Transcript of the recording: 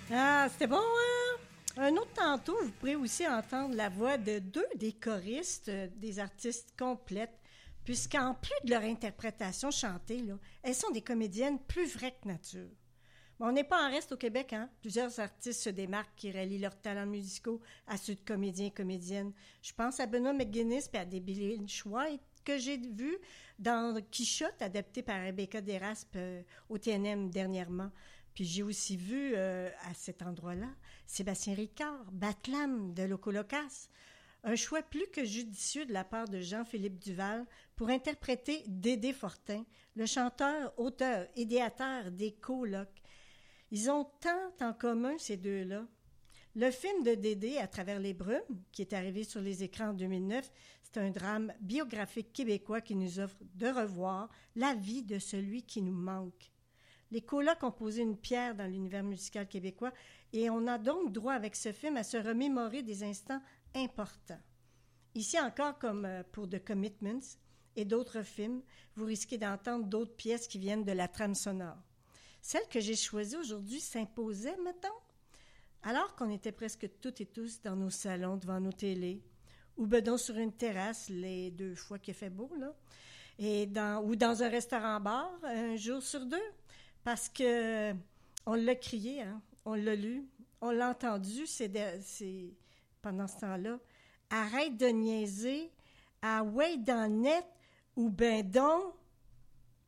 Ah, c'était bon, hein? Un autre tantôt, vous pourrez aussi entendre la voix de deux des choristes, des artistes complètes, puisqu'en plus de leur interprétation chantée, là, elles sont des comédiennes plus vraies que nature. Bon, on n'est pas en reste au Québec, hein? Plusieurs artistes se démarquent qui relient leurs talents musicaux à ceux de comédiens et comédiennes. Je pense à Benoît McGuinness et à Debbie Lynch White que j'ai vu dans Quichotte, adapté par Rebecca Deraspe au TNM dernièrement. Puis j'ai aussi vu à cet endroit-là Sébastien Ricard, Batlam de Locolocas. Un choix plus que judicieux de la part de Jean-Philippe Duval pour interpréter Dédé Fortin, le chanteur, auteur, idéateur des colocs. Ils ont tant en commun, ces deux-là. Le film de Dédé, À travers les brumes, qui est arrivé sur les écrans en 2009, c'est un drame biographique québécois qui nous offre de revoir la vie de celui qui nous manque. Les colocs ont posé une pierre dans l'univers musical québécois et on a donc droit avec ce film à se remémorer des instants importants. Ici encore, comme pour The Commitments et d'autres films, vous risquez d'entendre d'autres pièces qui viennent de la trame sonore. Celle que j'ai choisie aujourd'hui s'imposait, mettons, alors qu'on était presque toutes et tous dans nos salons devant nos télés, ou bedon sur une terrasse les 2 fois qu'il fait beau, là, ou dans un restaurant-bar un jour sur 2, parce que on l'a crié, hein, on l'a lu, on l'a entendu pendant ce temps-là. Arrête de niaiser, ah ouais, dans le net, ou ben donc,